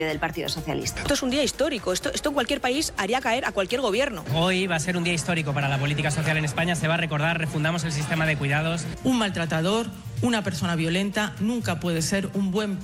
del Partido Socialista. Esto es un día histórico, esto en cualquier país haría caer a cualquier gobierno. Hoy va a ser un día histórico para la política social en España, se va a recordar, refundamos el sistema de cuidados. Un maltratador, una persona violenta, nunca puede ser un buen